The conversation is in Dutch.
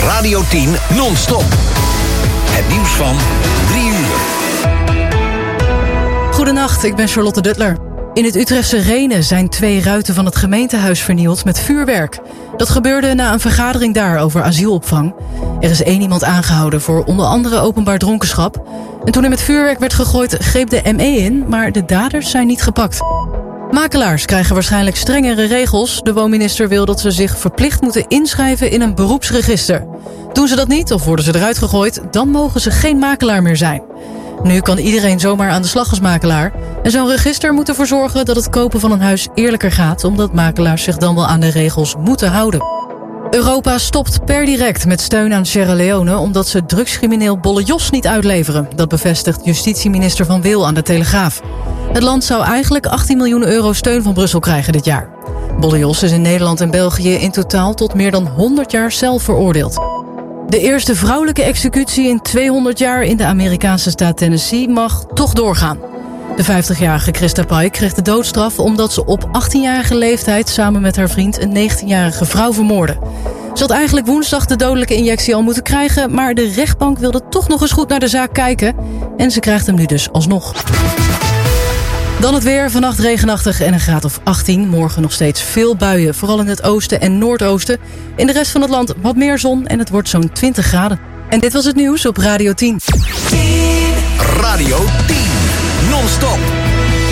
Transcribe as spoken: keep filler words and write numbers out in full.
Radio tien non-stop. Het nieuws van drie uur. Goedenacht, ik ben Charlotte Duttler. In het Utrechtse Rhenen zijn twee ruiten van het gemeentehuis vernield met vuurwerk. Dat gebeurde na een vergadering daar over asielopvang. Er is één iemand aangehouden voor onder andere openbaar dronkenschap. En toen er met vuurwerk werd gegooid, greep de M E in, maar de daders zijn niet gepakt. Makelaars krijgen waarschijnlijk strengere regels. De woonminister wil dat ze zich verplicht moeten inschrijven in een beroepsregister. Doen ze dat niet of worden ze eruit gegooid, dan mogen ze geen makelaar meer zijn. Nu kan iedereen zomaar aan de slag als makelaar. En zo'n register moet ervoor zorgen dat het kopen van een huis eerlijker gaat, omdat makelaars zich dan wel aan de regels moeten houden. Europa stopt per direct met steun aan Sierra Leone omdat ze drugscrimineel Bolle Jos niet uitleveren. Dat bevestigt justitieminister Van Wil aan de Telegraaf. Het land zou eigenlijk achttien miljoen euro steun van Brussel krijgen dit jaar. Bolle Jos is in Nederland en België in totaal tot meer dan honderd jaar cel veroordeeld. De eerste vrouwelijke executie in tweehonderd jaar in de Amerikaanse staat Tennessee mag toch doorgaan. De vijftigjarige Christa Pike kreeg de doodstraf omdat ze op achttienjarige leeftijd samen met haar vriend een negentienjarige vrouw vermoordde. Ze had eigenlijk woensdag de dodelijke injectie al moeten krijgen, maar de rechtbank wilde toch nog eens goed naar de zaak kijken en ze krijgt hem nu dus alsnog. Dan het weer, vannacht regenachtig en een graad of achttien. Morgen nog steeds veel buien, vooral in het oosten en noordoosten. In de rest van het land wat meer zon en het wordt zo'n twintig graden. En dit was het nieuws op Radio tien. Radio tien non-stop.